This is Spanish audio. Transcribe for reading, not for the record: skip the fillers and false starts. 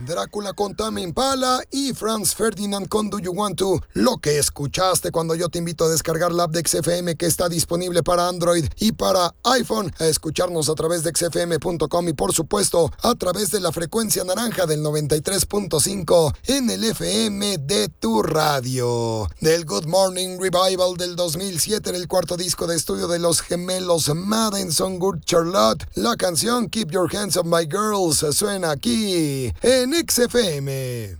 Drácula con Tame Impala y Franz Ferdinand con Do You Want To. Lo que escuchaste cuando yo te invito a descargar la app de XFM, que está disponible para Android y para iPhone, a escucharnos a través de xfm.com y por supuesto a través de la frecuencia naranja del 93.5 en el FM de tu radio. Del Good Morning Revival del 2007, en el cuarto disco de estudio de los gemelos Madison Good Charlotte, la canción Keep Your Hands Up My Girls suena aquí en XFM.